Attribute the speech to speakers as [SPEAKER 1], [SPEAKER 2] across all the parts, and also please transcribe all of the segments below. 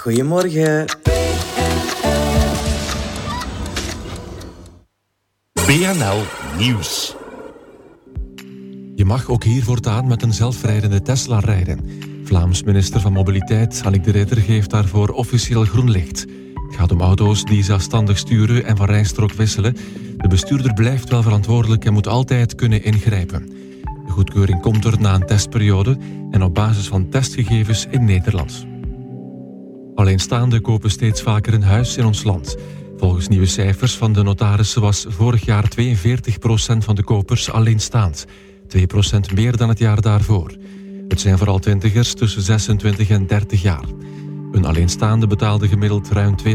[SPEAKER 1] Goedemorgen.
[SPEAKER 2] BNL Nieuws.
[SPEAKER 3] Je mag ook hier voortaan met een zelfrijdende Tesla rijden. Vlaams minister van Mobiliteit, Annick de Ridder, geeft daarvoor officieel groen licht. Het gaat om auto's die zelfstandig sturen en van rijstrook wisselen. De bestuurder blijft wel verantwoordelijk en moet altijd kunnen ingrijpen. De goedkeuring komt er na een testperiode en op basis van testgegevens in Nederland. Alleenstaanden kopen steeds vaker een huis in ons land. Volgens nieuwe cijfers van de notarissen was vorig jaar 42% van de kopers alleenstaand. 2% meer dan het jaar daarvoor. Het zijn vooral twintigers tussen 26 en 30 jaar. Een alleenstaande betaalde gemiddeld ruim €273.000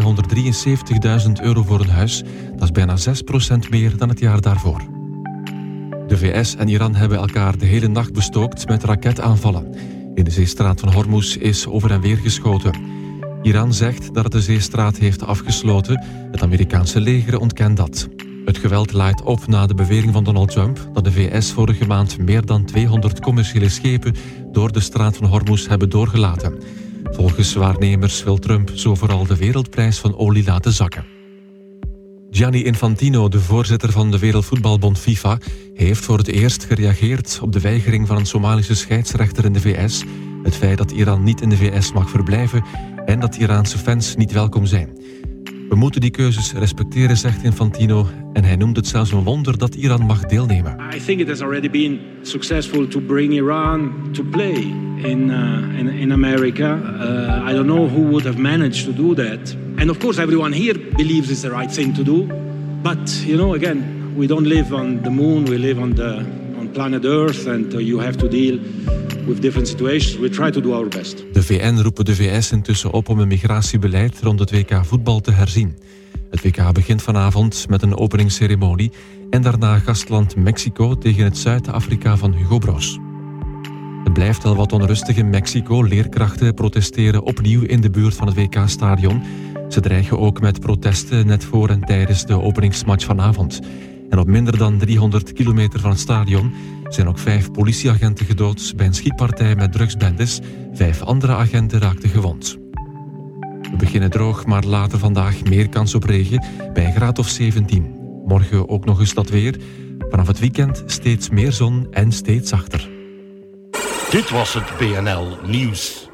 [SPEAKER 3] voor een huis. Dat is bijna 6% meer dan het jaar daarvoor. De VS en Iran hebben elkaar de hele nacht bestookt met raketaanvallen. In de zeestraat van Hormuz is over en weer geschoten. Iran zegt dat het de zeestraat heeft afgesloten. Het Amerikaanse leger ontkent dat. Het geweld laait op na de bewering van Donald Trump dat de VS vorige maand meer dan 200 commerciële schepen door de straat van Hormuz hebben doorgelaten. Volgens waarnemers wil Trump zo vooral de wereldprijs van olie laten zakken. Gianni Infantino, de voorzitter van de Wereldvoetbalbond FIFA, heeft voor het eerst gereageerd op de weigering van een Somalische scheidsrechter in de VS, het feit dat Iran niet in de VS mag verblijven en dat Iraanse fans niet welkom zijn. We moeten die keuzes respecteren, zegt Infantino, en hij noemt het zelfs een wonder dat Iran mag deelnemen.
[SPEAKER 4] I think it has already been successful to bring Iran to play in America. I don't know who would have managed to do that. And of course everyone here believes it's the right thing to do. But, again, we don't live on the moon, we live on planet Earth and you have to deal with different situations. We try to do our best.
[SPEAKER 3] De VN roepen de VS intussen op om een migratiebeleid rond het WK voetbal te herzien. Het WK begint vanavond met een openingsceremonie en daarna gastland Mexico tegen het Zuid-Afrika van Hugo Broos. Het blijft al wat onrustig in Mexico. Leerkrachten protesteren opnieuw in de buurt van het WK-stadion. Ze dreigen ook met protesten net voor en tijdens de openingsmatch vanavond. En op minder dan 300 kilometer van het stadion zijn ook 5 politieagenten gedood bij een schietpartij met drugsbendes. 5 andere agenten raakten gewond. We beginnen droog, maar later vandaag meer kans op regen bij een graad of 17. Morgen ook nog eens dat weer. Vanaf het weekend steeds meer zon en steeds zachter.
[SPEAKER 2] Dit was het BNL Nieuws.